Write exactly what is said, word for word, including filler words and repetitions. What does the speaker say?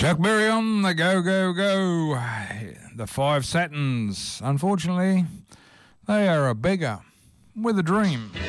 Chuck Berry on the Go Go Go. The Five Satins. Unfortunately, they are a beggar with a dream.